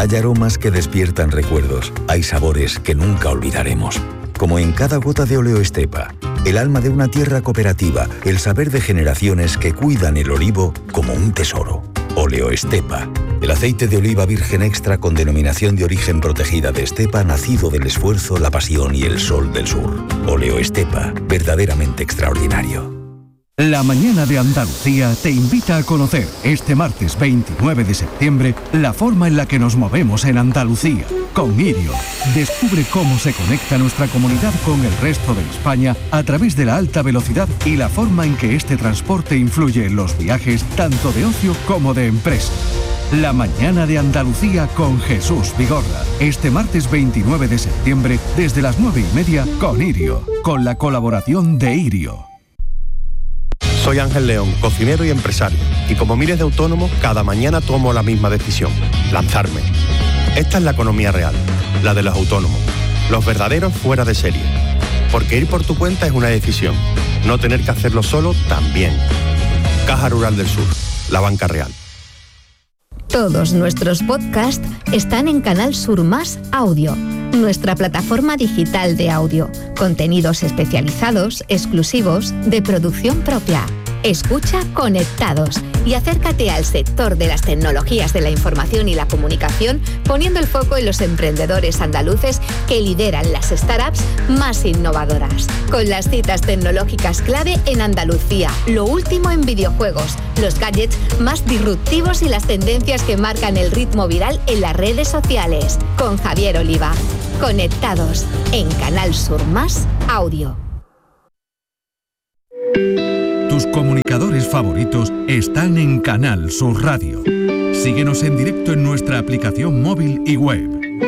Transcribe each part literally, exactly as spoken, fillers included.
Hay aromas que despiertan recuerdos, hay sabores que nunca olvidaremos. Como en cada gota de Oleo Estepa, el alma de una tierra cooperativa, el saber de generaciones que cuidan el olivo como un tesoro. Oleo Estepa, el aceite de oliva virgen extra con denominación de origen protegida de Estepa, nacido del esfuerzo, la pasión y el sol del sur. Oleo Estepa, verdaderamente extraordinario. La mañana de Andalucía te invita a conocer este martes veintinueve de septiembre la forma en la que nos movemos en Andalucía. Con Irio, descubre cómo se conecta nuestra comunidad con el resto de España a través de la alta velocidad y la forma en que este transporte influye en los viajes tanto de ocio como de empresa. La mañana de Andalucía con Jesús Vigorra. Este martes veintinueve de septiembre desde las nueve y media con Irio, con la colaboración de Irio. Soy Ángel León, cocinero y empresario, y como miles de autónomos, cada mañana tomo la misma decisión, lanzarme. Esta es la economía real, la de los autónomos, los verdaderos fuera de serie. Porque ir por tu cuenta es una decisión, no tener que hacerlo solo también. Caja Rural del Sur, la banca real. Todos nuestros podcasts están en Canal Sur Más Audio, nuestra plataforma digital de audio. Contenidos especializados, exclusivos, de producción propia. Escucha Conectados y acércate al sector de las tecnologías de la información y la comunicación, poniendo el foco en los emprendedores andaluces que lideran las startups más innovadoras. Con las citas tecnológicas clave en Andalucía, lo último en videojuegos, los gadgets más disruptivos y las tendencias que marcan el ritmo viral en las redes sociales. Con Javier Oliva. Conectados en Canal Sur Más Audio. Tus comunicadores favoritos están en Canal Sur Radio. Síguenos en directo en nuestra aplicación móvil y web.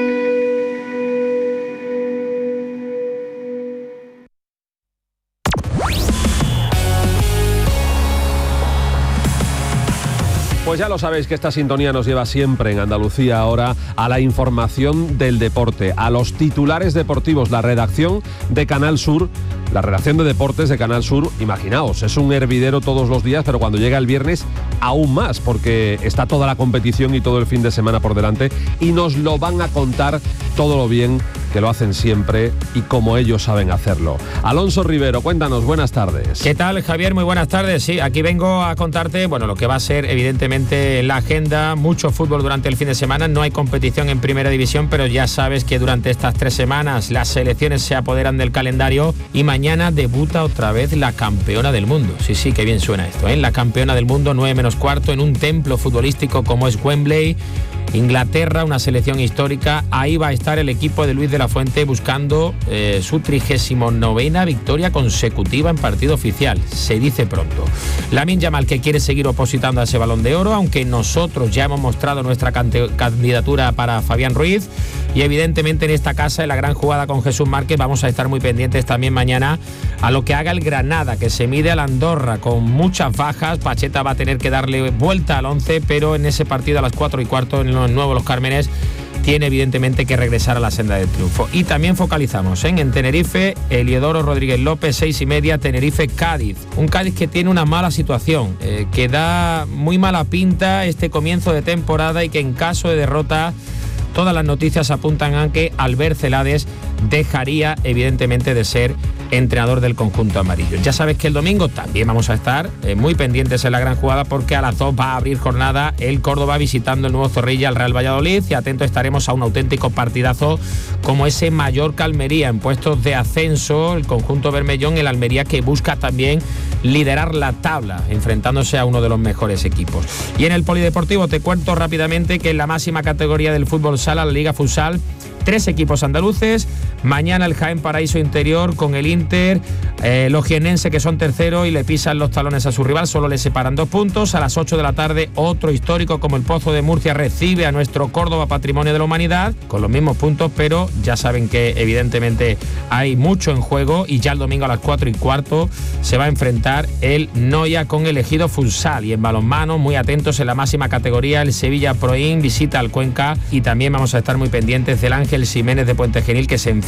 Pues ya lo sabéis que esta sintonía nos lleva siempre en Andalucía ahora a la información del deporte, a los titulares deportivos, la redacción de Canal Sur, la redacción de deportes de Canal Sur. Imaginaos, es un hervidero todos los días, pero cuando llega el viernes aún más, porque está toda la competición y todo el fin de semana por delante y nos lo van a contar todo lo bien que lo hacen siempre y como ellos saben hacerlo. Alonso Rivero, cuéntanos, buenas tardes. ¿Qué tal, Javier? Muy buenas tardes. Sí, aquí vengo a contarte, bueno, lo que va a ser evidentemente la agenda, mucho fútbol durante el fin de semana, no hay competición en primera división, pero ya sabes que durante estas tres semanas las selecciones se apoderan del calendario y mañana debuta otra vez la campeona del mundo. Sí, sí, qué bien suena esto, ¿eh? La campeona del mundo, nueve menos cuarto, en un templo futbolístico como es Wembley. Inglaterra, una selección histórica, ahí va a estar el equipo de Luis de la Fuente buscando eh, su trigésimo novena victoria consecutiva en partido oficial, se dice pronto. Lamine Yamal, que quiere seguir opositando a ese Balón de Oro, aunque nosotros ya hemos mostrado nuestra candidatura para Fabián Ruiz, y evidentemente en esta casa, en la gran jugada con Jesús Márquez, vamos a estar muy pendientes también mañana a lo que haga el Granada, que se mide al Andorra con muchas bajas. Pacheta va a tener que darle vuelta al once, pero en ese partido a las cuatro y cuarto en los Nuevos Los Cármenes tiene evidentemente que regresar a la senda del triunfo. Y también focalizamos ¿eh? en Tenerife, Eliodoro Rodríguez López, seis y media, Tenerife-Cádiz. Un Cádiz que tiene una mala situación, eh, que da muy mala pinta este comienzo de temporada y que en caso de derrota todas las noticias apuntan a que Albert Celades dejaría evidentemente de ser entrenador del conjunto amarillo. Ya sabes que el domingo también vamos a estar eh, muy pendientes en la gran jugada, porque a las dos va a abrir jornada el Córdoba visitando el nuevo Zorrilla al Real Valladolid, y atentos estaremos a un auténtico partidazo como ese Mallorca-Almería en puestos de ascenso, el conjunto bermellón, el Almería que busca también liderar la tabla enfrentándose a uno de los mejores equipos. Y en el polideportivo te cuento rápidamente que en la máxima categoría del fútbol sala, la Liga Futsal, tres equipos andaluces. Mañana el Jaén Paraíso Interior con el Inter, eh, los jienenses que son tercero y le pisan los talones a su rival, solo le separan dos puntos. A las ocho de la tarde otro histórico como el Pozo de Murcia recibe a nuestro Córdoba Patrimonio de la Humanidad con los mismos puntos, pero ya saben que evidentemente hay mucho en juego, y ya el domingo a las cuatro y cuarto se va a enfrentar el Noia con el Ejido Futsal. Y en balonmano, muy atentos en la máxima categoría, el Sevilla Proin visita al Cuenca, y también vamos a estar muy pendientes del Ángel Jiménez de Puente Genil, que se enfrenta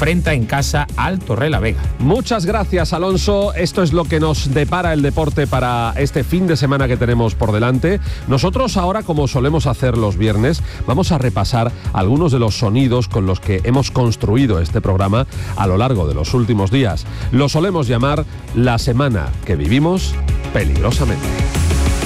enfrenta en casa al Torrelavega. Muchas gracias, Alonso. Esto es lo que nos depara el deporte para este fin de semana que tenemos por delante. Nosotros ahora, como solemos hacer los viernes, vamos a repasar algunos de los sonidos con los que hemos construido este programa a lo largo de los últimos días. Lo solemos llamar la semana que vivimos peligrosamente.